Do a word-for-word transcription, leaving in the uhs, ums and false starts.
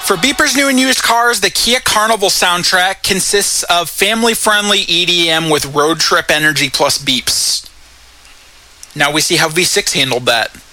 For beepers new and used cars, the Kia Carnival soundtrack consists of family-friendly E D M with road trip energy plus beeps. Now we see how V six handled that.